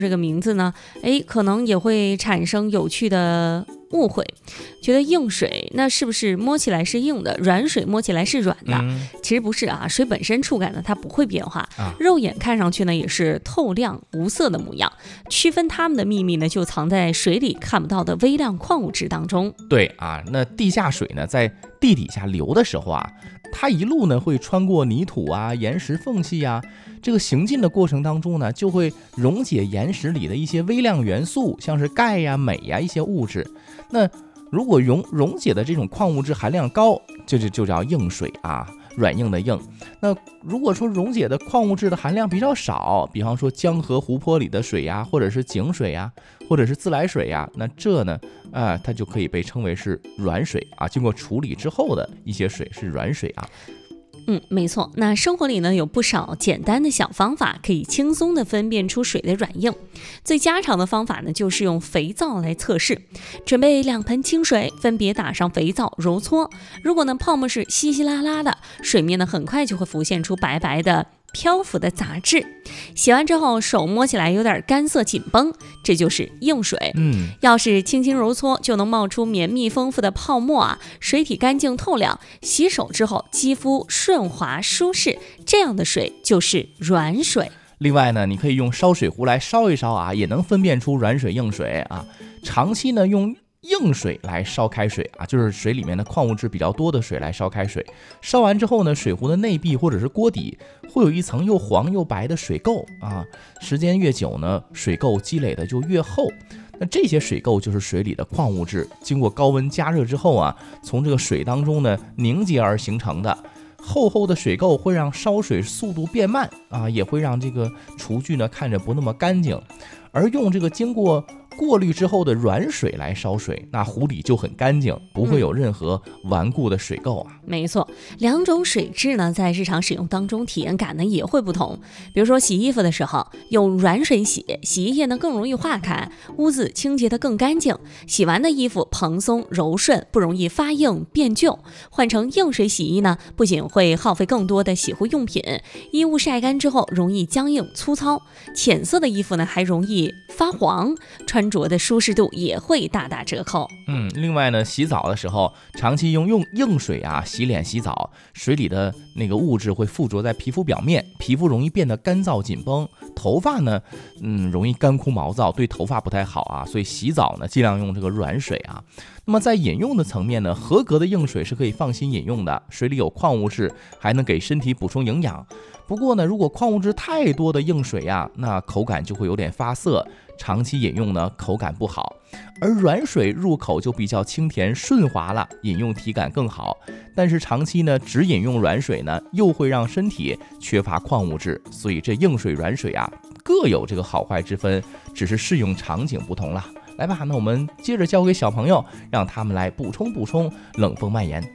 这个名字呢，可能也会产生有趣的误会，觉得硬水那是不是摸起来是硬的，软水摸起来是软的？其实不是啊，水本身触感呢它不会变化，肉眼看上去呢也是透亮无色的模样。区分它们的秘密呢就藏在水里看不到的微量矿物质当中。 对啊，那地下水呢在地底下流的时候啊，它一路呢会穿过泥土啊、岩石缝隙啊，这个行进的过程当中呢，就会溶解岩石里的一些微量元素，像是钙呀、镁呀一些物质。那如果溶解的这种矿物质含量高，就叫硬水啊，软硬的硬。那如果说溶解的矿物质的含量比较少，比方说江河湖泊里的水呀，或者是井水呀，或者是自来水呀，那这呢，它就可以被称为是软水啊。经过处理之后的一些水是软水啊。 没错。那生活里呢有不少简单的小方法，可以轻松的分辨出水的软硬。最家常的方法呢，就是用肥皂来测试。准备2盆清水，分别打上肥皂揉搓。如果呢泡沫是稀稀拉拉的，水面呢很快就会浮现出白白的漂浮的杂质。洗完之后手摸起来有点干涩紧绷，这就是硬水。要是轻轻揉搓就能冒出绵密丰富的泡沫啊，水体干净透亮，洗手之后肌肤顺滑舒适，这样的水就是软水。 另外呢，你可以用烧水壶来烧一烧啊，也能分辨出软水硬水啊。长期呢用硬水来烧开水啊，就是水里面的矿物质比较多的水来烧开水。烧完之后呢，水壶的内壁或者是锅底会有一层又黄又白的水垢啊，时间越久呢，水垢积累的就越厚。那这些水垢就是水里的矿物质，经过高温加热之后啊，从这个水当中呢凝结而形成的。厚厚的水垢会让烧水速度变慢啊，也会让这个厨具呢看着不那么干净。而用这个经过过滤之后的软水来烧水，那壶里就很干净，不会有任何顽固的水垢啊。 没错，2种水质呢，在日常使用当中体验感呢也会不同。比如说洗衣服的时候，用软水洗，洗衣液呢更容易化开，污渍清洁得更干净，洗完的衣服蓬松柔顺，不容易发硬变旧。换成硬水洗衣呢，不仅会耗费更多的洗护用品，衣物晒干之后容易僵硬粗糙，浅色的衣服呢还容易发黄，穿着的舒适度也会大打折扣。 另外呢，洗澡的时候长期用硬水啊洗脸洗澡，水里的那个物质会附着在皮肤表面，皮肤容易变得干燥紧绷，头发呢容易干枯毛躁，对头发不太好啊。所以洗澡呢尽量用这个软水啊。那么在饮用的层面呢，合格的硬水是可以放心饮用的，水里有矿物质，还能给身体补充营养。不过呢，如果矿物质太多的硬水啊，那口感就会有点发涩，长期饮用呢口感不好。而软水入口就比较清甜顺滑了，饮用体感更好。但是长期呢只饮用软水呢，又会让身体缺乏矿物质，所以这硬水软水啊各有这个好坏之分，只是适用场景不同了。来吧，那我们接着教给小朋友，让他们来补充冷风蔓延。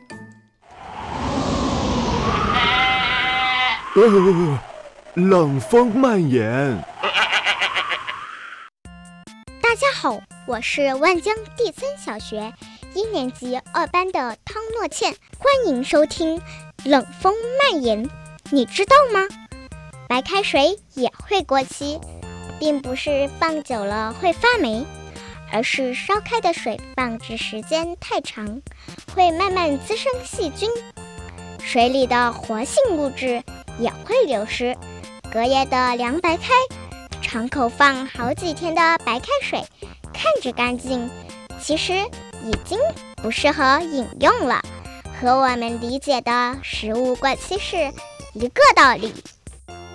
冷风蔓延。 大家好，我是万江第3小学1年级2班的汤诺倩，欢迎收听冷风蔓延。你知道吗？白开水也会过期，并不是放久了会发霉，而是烧开的水放置时间太长，会慢慢滋生细菌，水里的活性物质也会流失。隔夜的凉白开，常口放好几天的白开水，看着干净，其实已经不适合饮用了，和我们理解的食物过期是一个道理。